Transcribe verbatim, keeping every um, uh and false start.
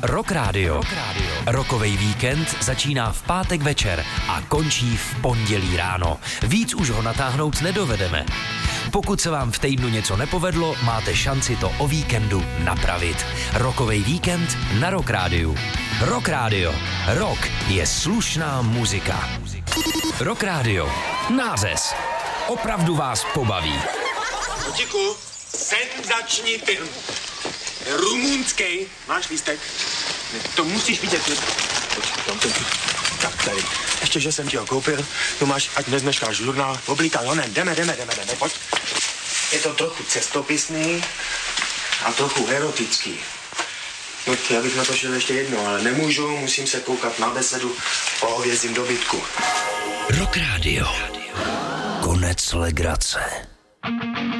Rock Radio. Rockovej víkend začíná v pátek večer a končí v pondělí ráno. Víc už ho natáhnout nedovedeme. Pokud se vám v týdnu něco nepovedlo, máte šanci to o víkendu napravit. Rockovej víkend na Rock Radio. Rock Radio. Rock je slušná muzika. Rock Radio. Nářez. Opravdu vás pobaví. Kotíku, senzační film. Rumunský. Máš lístek? To musíš vidět. Tam ten. Tak tady. Ještě, že jsem ti ho koupil. Tu máš, ať nezneškáš žurnál. Oblíkal honem. Jdeme, jdeme, jdeme, jdeme. Pojď. Je to trochu cestopisný a trochu erotický. No, já bych na to šel ještě jedno, ale nemůžu, musím se koukat na besedu o hovězím dobytku. Rock Radio. Konec legrace.